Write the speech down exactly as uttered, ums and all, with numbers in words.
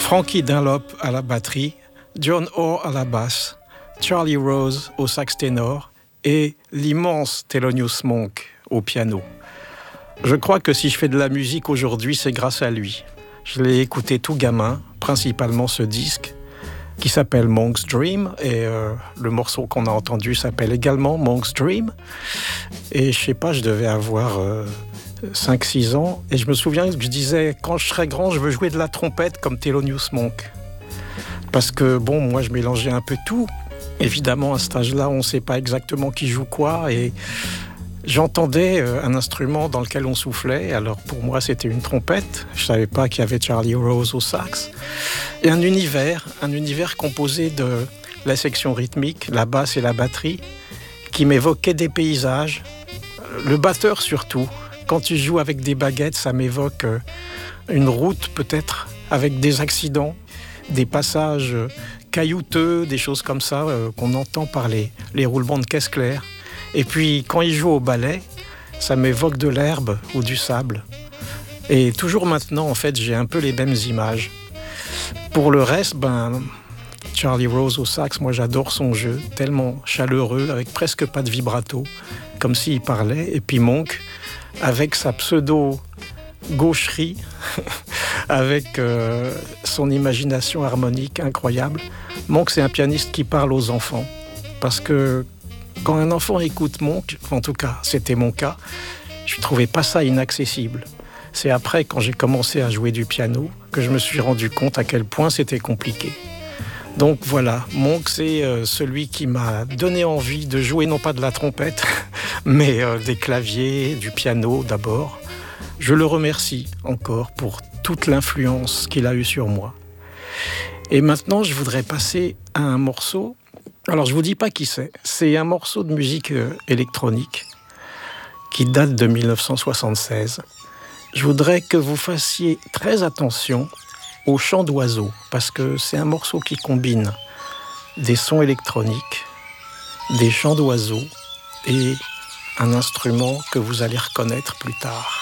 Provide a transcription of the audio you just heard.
Frankie Dunlop à la batterie, John Orr à la basse, Charlie Rose au sax ténor et l'immense Thelonious Monk au piano. Je crois que si je fais de la musique aujourd'hui, c'est grâce à lui. Je l'ai écouté tout gamin, principalement ce disque, qui s'appelle Monk's Dream, et euh, le morceau qu'on a entendu s'appelle également Monk's Dream. Et je sais pas, je devais avoir euh, cinq six ans, et je me souviens que je disais, quand je serai grand, je veux jouer de la trompette comme Thelonious Monk. Parce que, bon, moi, je mélangeais un peu tout. Évidemment, à cet âge-là, on ne sait pas exactement qui joue quoi, et j'entendais un instrument dans lequel on soufflait. Alors, pour moi, c'était une trompette. Je ne savais pas qu'il y avait Charlie Rose au sax. Et un univers, un univers composé de la section rythmique, la basse et la batterie, qui m'évoquait des paysages. Le batteur, surtout. Quand il joue avec des baguettes, ça m'évoque une route, peut-être, avec des accidents, des passages caillouteux, des choses comme ça euh, qu'on entend par les, les roulements de caisse claire. Et puis quand il joue au ballet, ça m'évoque de l'herbe ou du sable. Et toujours maintenant, en fait, j'ai un peu les mêmes images. Pour le reste, ben, Charlie Rose au sax, moi j'adore son jeu, tellement chaleureux, avec presque pas de vibrato, comme s'il parlait. Et puis Monk, avec sa pseudo-gaucherie, avec euh, son imagination harmonique incroyable. Monk, c'est un pianiste qui parle aux enfants. Parce que quand un enfant écoute Monk, en tout cas, c'était mon cas, je ne trouvais pas ça inaccessible. C'est après, quand j'ai commencé à jouer du piano, que je me suis rendu compte à quel point c'était compliqué. Donc voilà, Monk, c'est euh, celui qui m'a donné envie de jouer non pas de la trompette, mais euh, des claviers, du piano d'abord. Je le remercie encore pour toute l'influence qu'il a eue sur moi. Et maintenant, je voudrais passer à un morceau. Alors, je ne vous dis pas qui c'est. C'est un morceau de musique euh, électronique qui date de dix-neuf cent soixante-seize. Je voudrais que vous fassiez très attention au chant d'oiseaux, parce que c'est un morceau qui combine des sons électroniques, des chants d'oiseaux et un instrument que vous allez reconnaître plus tard.